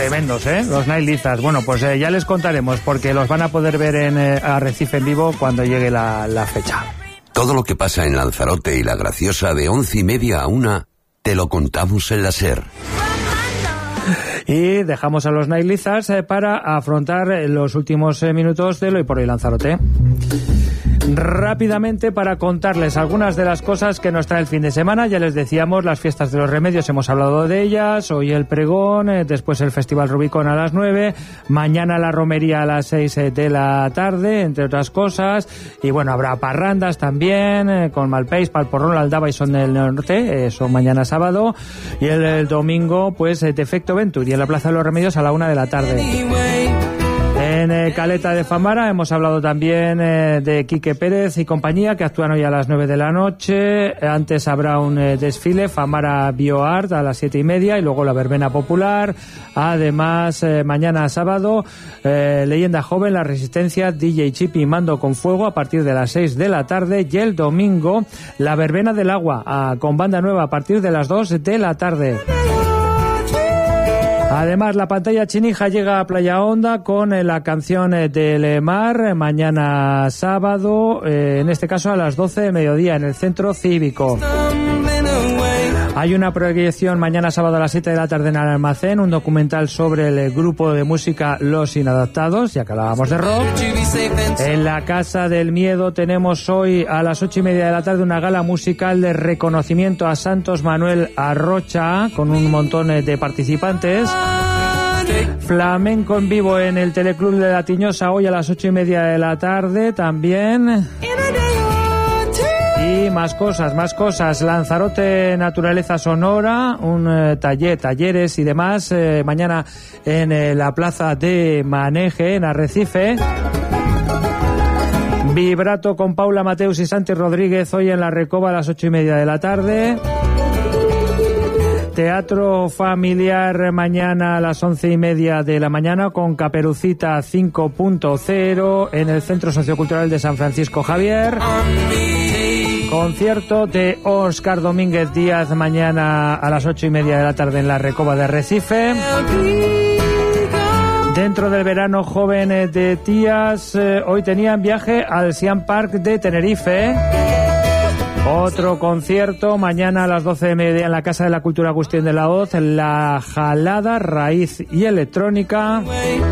Tremendos, los Night Lizards. Bueno, pues ya les contaremos, porque los van a poder ver en Arrecife en vivo cuando llegue la fecha. Todo lo que pasa en Lanzarote y La Graciosa de 11:30 a 1, te lo contamos en la SER. Y dejamos a los Night Lizards para afrontar los últimos minutos de Hoy por Hoy Lanzarote. Rápidamente, para contarles algunas de las cosas que nos trae el fin de semana. Ya les decíamos, las fiestas de los remedios, hemos hablado de ellas. Hoy el pregón, después el Festival Rubicón a las 9, mañana la romería a las 6 de la tarde, entre otras cosas. Y bueno, habrá parrandas también, con Malpeix, Palporrón, Aldaba y Son del Norte, eso mañana sábado. Y el domingo, pues Defecto Venturi en la Plaza de los Remedios a la 1 de la tarde. En Caleta de Famara hemos hablado también de Quique Pérez y compañía, que actúan hoy a las 9 de la noche. Antes habrá un desfile, Famara BioArt, a las 7:30, y luego la verbena popular. Además, mañana sábado, Leyenda Joven, La Resistencia, DJ Chip y Mando con Fuego a partir de las 6 de la tarde. Y el domingo, la verbena del agua, con banda nueva a partir de las 2 de la tarde. Además, la pantalla chinija llega a Playa Honda con la canción del mar, mañana sábado, en este caso a las 12 de mediodía, en el Centro Cívico. Hay una proyección mañana sábado a las 7 de la tarde en el Almacén, un documental sobre el grupo de música Los Inadaptados, ya que hablábamos de rock. En la Casa del Miedo tenemos hoy a las 8:30 de la tarde una gala musical de reconocimiento a Santos Manuel Arrocha, con un montón de participantes. Flamenco en vivo en el Teleclub de La Tiñosa hoy a las 8:30 de la tarde también. Y más cosas. Lanzarote Naturaleza Sonora, un talleres y demás, mañana en la plaza de Maneje, en Arrecife. Vibrato con Paula Mateus y Santi Rodríguez hoy en La Recoba a las 8:30 de la tarde. Teatro familiar mañana a las 11:30 de la mañana con Caperucita 5.0 en el Centro Sociocultural de San Francisco Javier. Concierto de Óscar Domínguez Díaz mañana a las 8:30 de la tarde en La Recoba de Arrecife. Dentro del verano joven de Tías, hoy tenían viaje al Siam Park de Tenerife. Otro concierto mañana a las 12 de mediodía en la Casa de la Cultura Agustín de la Hoz, La Jalada, Raíz y Electrónica.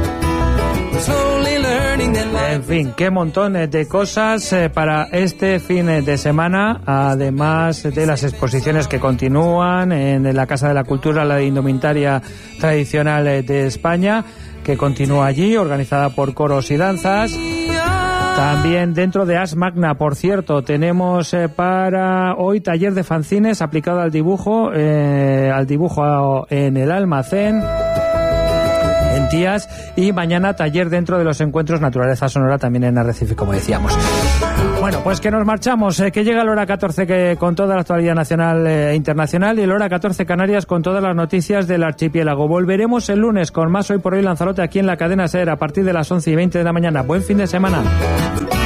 En fin, qué montón de cosas para este fin de semana, además de las exposiciones que continúan en la Casa de la Cultura, la de indumentaria tradicional de España, que continúa allí, organizada por coros y danzas. También dentro de Ars Magna, por cierto, tenemos para hoy taller de fanzines aplicado al dibujo en el Almacén, en Tías, y mañana taller dentro de los encuentros Naturaleza Sonora también en Arrecife, como decíamos. Bueno, pues que nos marchamos, que llega la hora 14 con toda la actualidad nacional e internacional, y la hora 14 Canarias con todas las noticias del archipiélago. Volveremos el lunes con más Hoy por Hoy Lanzarote aquí en la cadena SER a partir de las 11:20 de la mañana. Buen fin de semana.